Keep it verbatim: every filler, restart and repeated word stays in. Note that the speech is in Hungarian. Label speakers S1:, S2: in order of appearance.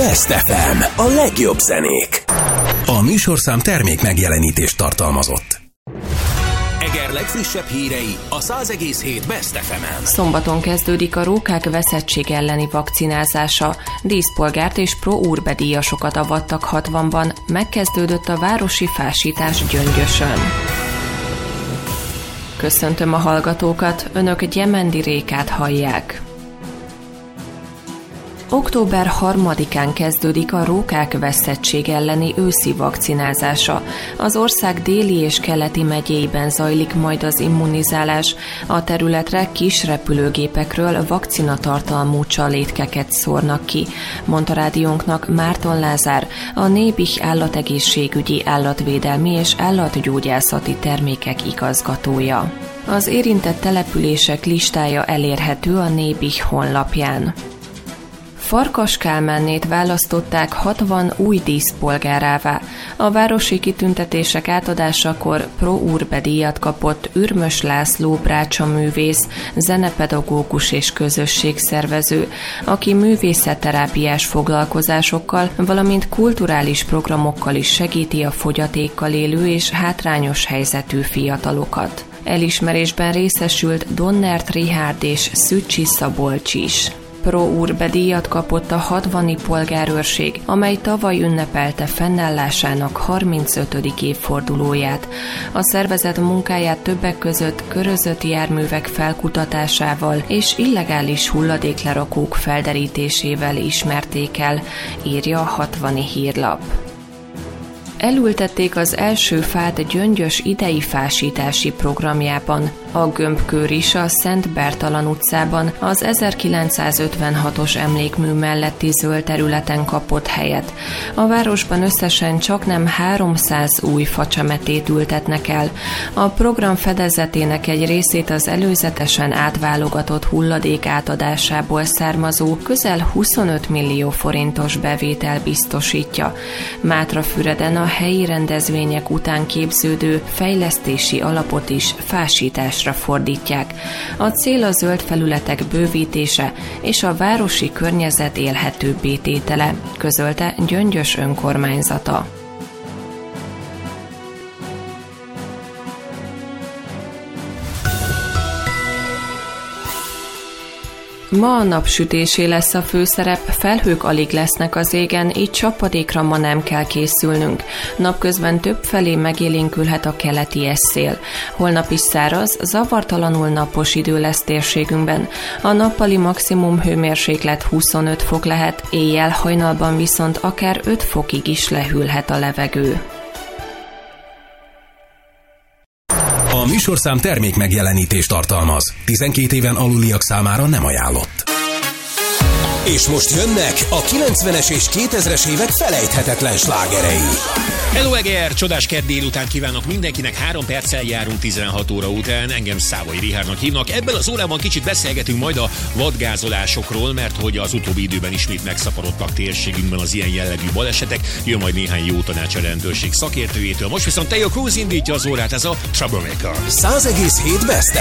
S1: Best ef em, a legjobb zenék. A műsorszám termék megjelenítést tartalmazott. Eger legfrissebb hírei a száz egész hét Best ef emen.
S2: Szombaton kezdődik a rókák veszettség elleni vakcinázása. Díszpolgárt és pro-urbe díjasokat avattak hatvanban, megkezdődött a városi fásítás Gyöngyösön. Köszöntöm a hallgatókat, önök Gyemendi Rékát hallják. október harmadikán kezdődik a rókák veszettség elleni őszi vakcinázása. Az ország déli és keleti megyéiben zajlik majd az immunizálás. A területre kis repülőgépekről vakcinatartalmú csalétkeket szórnak ki, mondta rádiónknak Márton Lázár, a Nébih állategészségügyi, állatvédelmi és állatgyógyászati termékek igazgatója. Az érintett települések listája elérhető a Nébih honlapján. Farkas Kálmánnét választották hatvan új díszpolgárává. A városi kitüntetések átadásakor pro-urbe díjat kapott Ürmös László brácsa művész, zenepedagógus és közösségszervező, aki művészetterápiás foglalkozásokkal, valamint kulturális programokkal is segíti a fogyatékkal élő és hátrányos helyzetű fiatalokat. Elismerésben részesült Donnert Richárd és Szücsi Szabolcs is. Pro-urbe díjat kapott a hatvani polgárőrség, amely tavaly ünnepelte fennállásának harmincötödik évfordulóját. A szervezet munkáját többek között körözött járművek felkutatásával és illegális hulladéklerakók felderítésével ismerték el, írja a hatvani hírlap. Elültették az első fát Gyöngyös idei fásítási programjában. A gömbkőr is a Szent Bertalan utcában az ezerkilencszázötvenhatos emlékmű melletti zöld területen kapott helyet. A városban összesen csaknem háromszáz új facsemetét ültetnek el. A program fedezetének egy részét az előzetesen átválogatott hulladék átadásából származó közel huszonöt millió forintos bevétel biztosítja. Mátrafüreden a helyi rendezvények után képződő fejlesztési alapot is fásításra fordítják. A cél a zöld felületek bővítése és a városi környezet élhetőbbé tétele, közölte Gyöngyös önkormányzata. Ma a napsütésé lesz a főszerep, felhők alig lesznek az égen, így csapadékra ma nem kell készülnünk. Napközben többfelé megélénkülhet a keleti esszél. Holnap is száraz, zavartalanul napos idő lesz térségünkben. A nappali maximum hőmérséklet huszonöt fok lehet, éjjel hajnalban viszont akár öt fokig is lehűlhet a levegő.
S1: A műsorszám termék megjelenítést tartalmaz. tizenkét éven aluliak számára nem ajánlott. És most jönnek a kilencvenes és kétezres évek felejthetetlen slágerei.
S3: Hello Eger! Csodás kedd délután kívánok mindenkinek, három perccel járunk tizenhat óra után, engem Szávai Richárdnak hívnak. Ebben az órában kicsit beszélgetünk majd a vadgázolásokról, mert hogy az utóbbi időben ismét megszaporodtak térségünkben az ilyen jellegű balesetek, jön majd néhány jó tanács a rendőrség szakértőjétől. Most viszont Tayo Cruz indítja az órát, ez a Troublemaker.
S1: száz egész hét Best